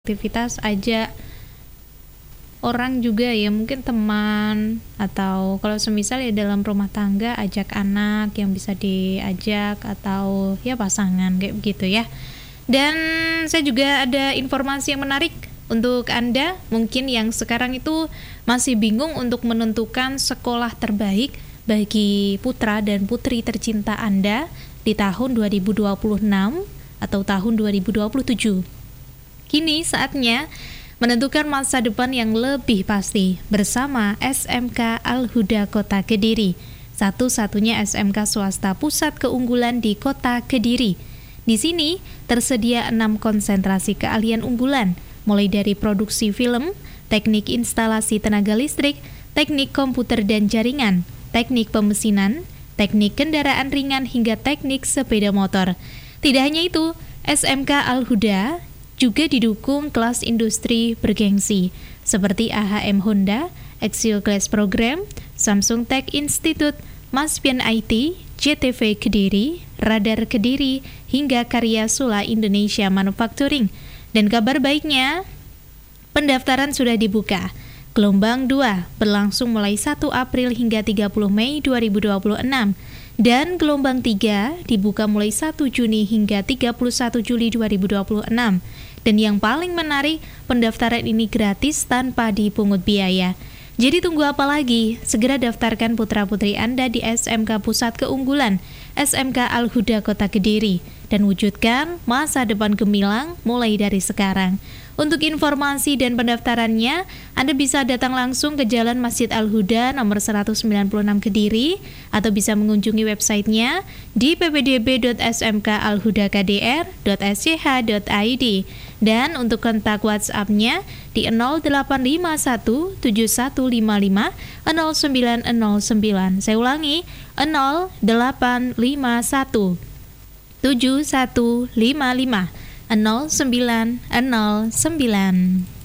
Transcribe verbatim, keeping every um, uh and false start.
aktivitas, ajak orang juga ya, mungkin teman atau kalau semisal ya dalam rumah tangga ajak anak yang bisa diajak atau ya pasangan kayak begitu ya. Dan saya juga ada informasi yang menarik untuk Anda mungkin yang sekarang itu masih bingung untuk menentukan sekolah terbaik bagi putra dan putri tercinta Anda di tahun dua ribu dua puluh enam atau tahun dua ribu dua puluh tujuh. Kini saatnya menentukan masa depan yang lebih pasti bersama S M K Al-Huda Kota Kediri, satu-satunya S M K swasta pusat keunggulan di Kota Kediri. Di sini tersedia enam konsentrasi keahlian unggulan, mulai dari produksi film, teknik instalasi tenaga listrik, teknik komputer dan jaringan, teknik pemesinan, teknik kendaraan ringan hingga teknik sepeda motor. Tidak hanya itu, S M K Al-Huda juga didukung kelas industri bergengsi seperti A H M Honda, Axio Class Program, Samsung Tech Institute, Maspian I T, J T V Kediri, Radar Kediri, hingga Karya Sula Indonesia Manufacturing. Dan kabar baiknya, pendaftaran sudah dibuka. Gelombang dua berlangsung mulai satu April hingga tiga puluh Mei dua ribu dua puluh enam. Dan gelombang tiga dibuka mulai satu Juni hingga tiga puluh satu Juli dua ribu dua puluh enam. Dan yang paling menarik, pendaftaran ini gratis tanpa dipungut biaya. Jadi tunggu apa lagi? Segera daftarkan putra-putri Anda di S M K Pusat Keunggulan, S M K Al-Huda Kota Kediri, dan wujudkan masa depan gemilang mulai dari sekarang. Untuk informasi dan pendaftarannya, Anda bisa datang langsung ke Jalan Masjid Al-Huda nomor seratus sembilan puluh enam Kediri atau bisa mengunjungi websitenya di p p d b dot s m k al huda k d r dot s c h dot i d. Dan untuk kontak WhatsApp-nya di nol delapan lima satu tujuh satu lima lima nol sembilan nol sembilan. Saya ulangi, nol delapan lima satu tujuh satu lima lima nol sembilan nol sembilan.